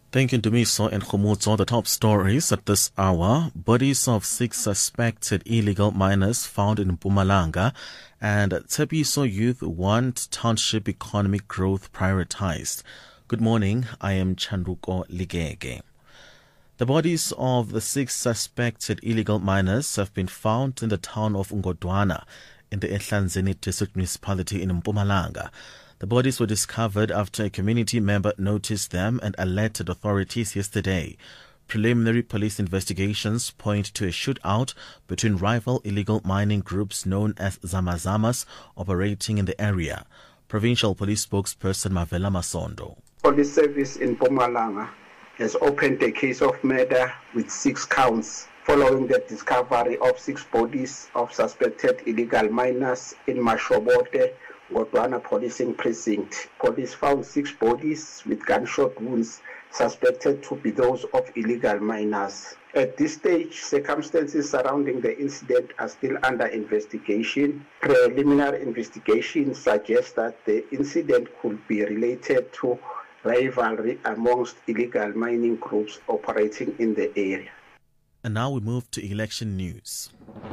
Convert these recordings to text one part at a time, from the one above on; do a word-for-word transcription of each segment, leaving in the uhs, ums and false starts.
Thank you, Dumiso and Khomotso. The top stories at this hour. Bodies of six suspected illegal miners found in Mpumalanga, and Tshepiso youth want township economic growth prioritized. Good morning, I am Chanduko Ligege. The bodies of the six suspected illegal miners have been found in the town of Ngodwana in the Ehlanzeni district municipality in Mpumalanga. The bodies were discovered after a community member noticed them and alerted authorities yesterday. Preliminary police investigations point to a shootout between rival illegal mining groups known as Zamazamas operating in the area. Provincial Police spokesperson Mavela Masondo. Police service in Mpumalanga has opened a case of murder with six counts following the discovery of six bodies of suspected illegal miners in Mashobote, Ngodwana Policing Precinct. Police found six bodies with gunshot wounds suspected to be those of illegal miners. At this stage, circumstances surrounding the incident are still under investigation. Preliminary investigations suggest that the incident could be related to rivalry amongst illegal mining groups operating in the area. And now we move to election news.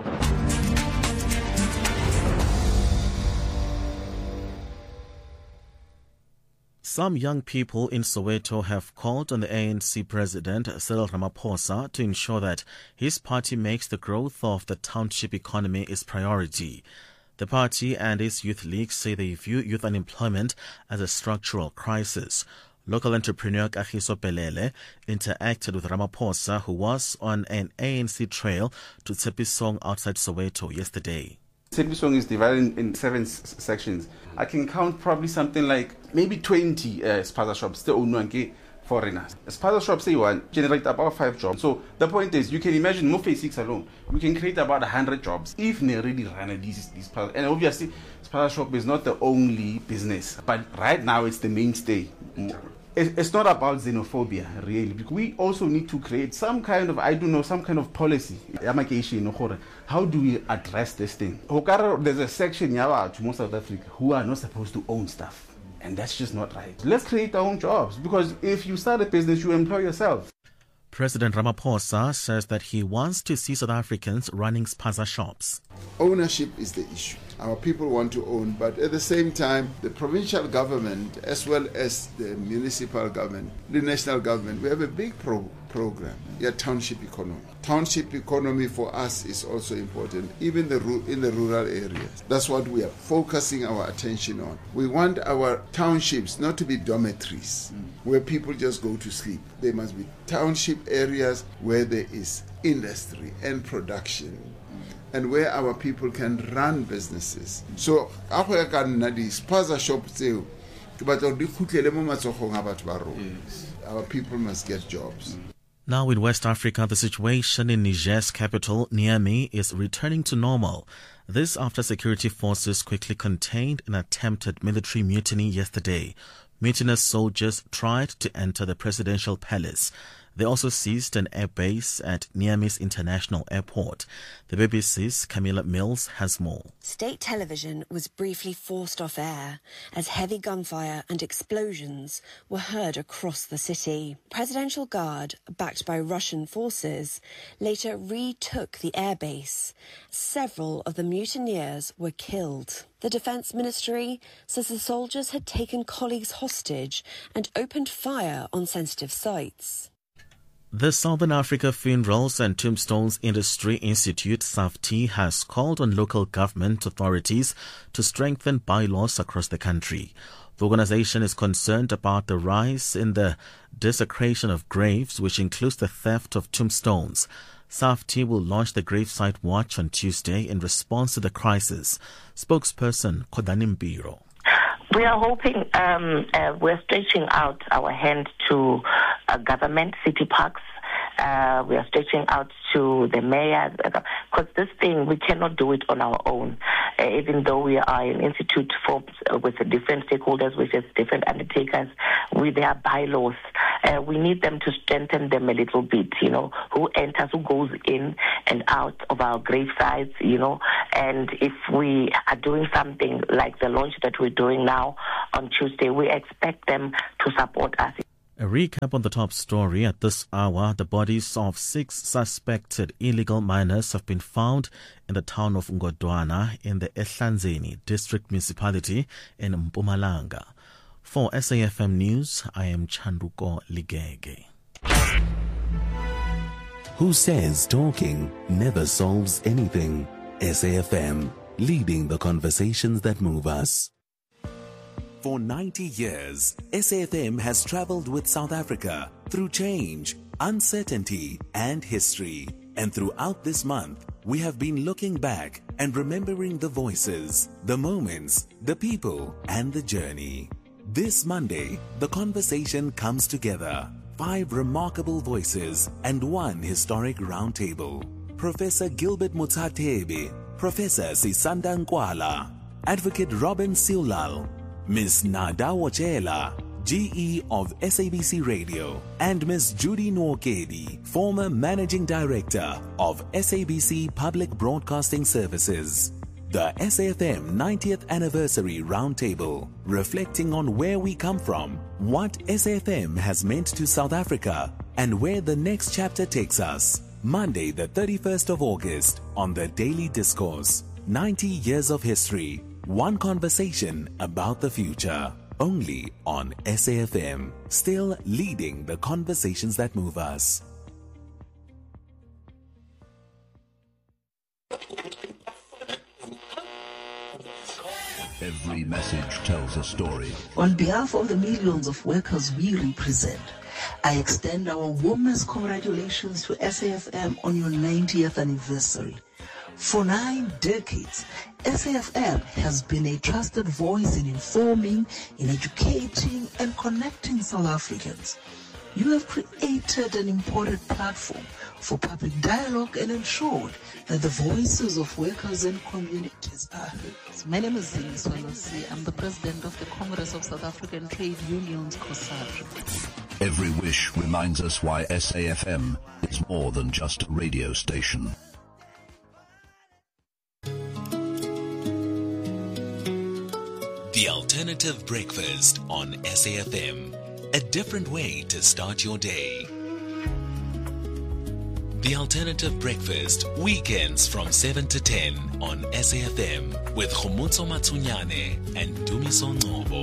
Some young people in Soweto have called on the A N C president, Cyril Ramaphosa, to ensure that his party makes the growth of the township economy its priority. The party and its youth league say they view youth unemployment as a structural crisis. Local entrepreneur Kagiso Pelele interacted with Ramaphosa, who was on an A N C trail to Tshepisong outside Soweto yesterday. Tshepisong is divided in, in seven s- sections. I can count probably something like maybe twenty uh, spaza shops, the Unwanke foreigners. Spaza shops, say one, generate about five jobs. So the point is, you can imagine, Mofei six alone, we can create about one hundred jobs if they really run these, these spaza. And obviously, spaza shop is not the only business, but right now it's the mainstay. It's not about xenophobia, really. We also need to create some kind of, I don't know, some kind of policy. How do we address this thing? There's a section in South Africa who are not supposed to own stuff. And that's just not right. Let's create our own jobs. Because if you start a business, you employ yourself. President Ramaphosa says that he wants to see South Africans running spaza shops. Ownership is the issue. Our people want to own, but at the same time, the provincial government, as well as the municipal government, the national government, we have a big pro- program, yeah, township economy. Township economy for us is also important, even the ru- in the rural areas. That's what we are focusing our attention on. We want our townships not to be dormitories mm. where people just go to sleep. They must be township areas where there is industry and production, and where our people can run businesses. So, yes. Our people must get jobs. Now in West Africa, the situation in Niger's capital, Niamey, is returning to normal. This after security forces quickly contained an attempted military mutiny yesterday. Mutinous soldiers tried to enter the presidential palace. They also seized an air base at Niamey's International Airport. The B B C's Camilla Mills has more. State television was briefly forced off air as heavy gunfire and explosions were heard across the city. Presidential Guard, backed by Russian forces, later retook the airbase. Several of the mutineers were killed. The Defence Ministry says the soldiers had taken colleagues hostage and opened fire on sensitive sites. The Southern Africa Funerals and Tombstones Industry Institute, SAFTI, has called on local government authorities to strengthen bylaws across the country. The organization is concerned about the rise in the desecration of graves, which includes the theft of tombstones. SAFTI will launch the Gravesite Watch on Tuesday in response to the crisis. Spokesperson Kodani Mbiro. We are hoping, um, uh, we're stretching out our hand to uh, government, city parks. Uh, we are stretching out to the mayor, because this thing, we cannot do it on our own. Uh, even though we are an institute formed uh, with different stakeholders, with different undertakers, with their bylaws, uh, we need them to strengthen them a little bit, you know, who enters, who goes in and out of our grave sites, you know, and if we are doing something like the launch that we're doing now on Tuesday, we expect them to support us. A recap on the top story at this hour. The bodies of six suspected illegal miners have been found in the town of Ngodwana in the Ehlanzeni district municipality in Mpumalanga. For S A F M News, I am Chanduko Ligege. Who says talking never solves anything? S A F M, leading the conversations that move us. For ninety years, S A F M has traveled with South Africa through change, uncertainty, and history. And throughout this month, we have been looking back and remembering the voices, the moments, the people, and the journey. This Monday, the conversation comes together. Five remarkable voices and one historic roundtable. Professor Gilbert Muthatebe, Professor Sisanda Nkwala, Advocate Robin Siulal, Miz Nada Wachela, G E of S A B C Radio, and Miz Judy Nwokedi, former Managing Director of S A B C Public Broadcasting Services. The S A F M ninetieth Anniversary Roundtable, reflecting on where we come from, what S A F M has meant to South Africa, and where the next chapter takes us. Monday the thirty-first of August on The Daily Discourse. ninety years of history. One conversation about the future. Only on S A F M. Still leading the conversations that move us. Every message tells a story. On behalf of the millions of workers we represent, I extend our warmest congratulations to S A F M on your ninetieth anniversary. For nine decades, S A F M has been a trusted voice in informing, in educating, and connecting South Africans. You have created an important platform for public dialogue and ensured that the voices of workers and communities are heard. My name is Zini Swalosi. I'm the president of the Congress of South African Trade Unions, COSATU. Every wish reminds us why S A F M is more than just a radio station. The Alternative Breakfast on S A F M. A different way to start your day. The Alternative Breakfast, weekends from seven to ten on S A F M with Khomotso Matsunyane and Dumiso Ngobo.